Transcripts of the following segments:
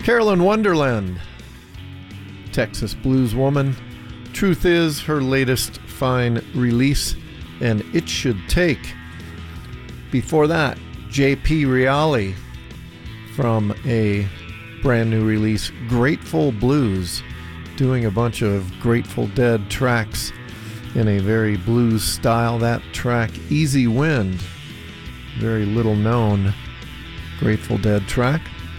Carolyn Wonderland, Texas blues woman. Truth Is, her latest fine release, and It Should Take. Before that, J.P. Reale from a brand new release, Grateful Blues, doing a bunch of Grateful Dead tracks in a very blues style. That track, Easy Wind, very little known Grateful Dead track.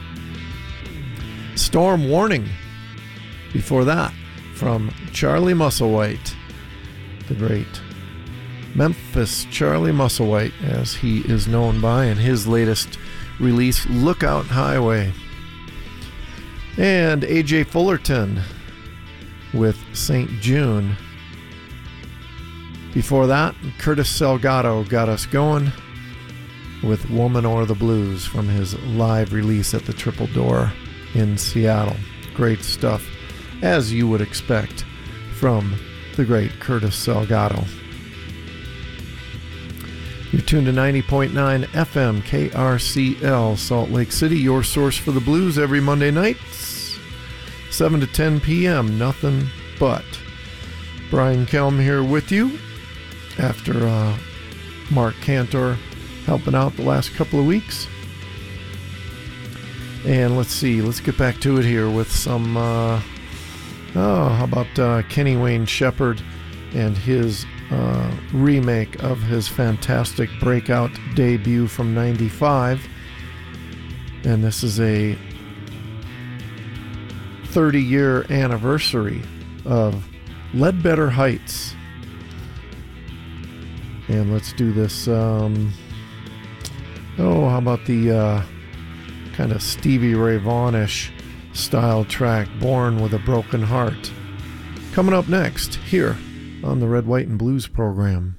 Storm Warning, before that, from Charlie Musselwhite, the great Memphis Charlie Musselwhite, as he is known by, in his latest release, Lookout Highway. And A.J. Fullerton with St. June. Before that, Curtis Salgado got us going with Woman or the Blues from his live release at the Triple Door in Seattle. Great stuff, as you would expect from the great Curtis Salgado. You're tuned to 90.9 FM KRCL, Salt Lake City, your source for the blues every Monday night, 7 to 10 p.m. Nothing but. Brian Kelm here with you after Mark Cantor helping out the last couple of weeks. And let's get back to it here with some, how about Kenny Wayne Shepherd and his remake of his fantastic breakout debut from '95. And this is a 30-year anniversary of Ledbetter Heights. And let's do this, how about the kind of Stevie Ray Vaughan-ish style track, Born with a Broken Heart. Coming up next, here on the Red, White, and Blues program.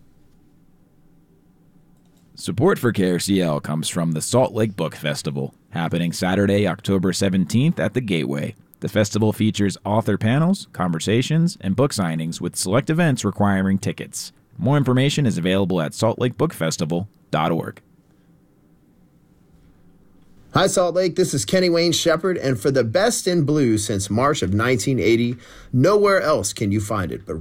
Support for KRCL comes from the Salt Lake Book Festival, happening Saturday, October 17th at the Gateway. The festival features author panels, conversations, and book signings with select events requiring tickets. More information is available at saltlakebookfestival.org. Hi, Salt Lake. This is Kenny Wayne Shepherd, and for the best in blues since March of 1980, nowhere else can you find it but